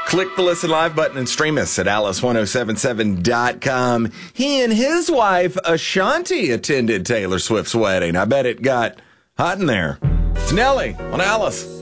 Click the Listen Live button and stream us at alice1077.com. He and his wife, Ashanti, attended Taylor Swift's wedding. I bet it got hot in there. It's Nelly on Alice.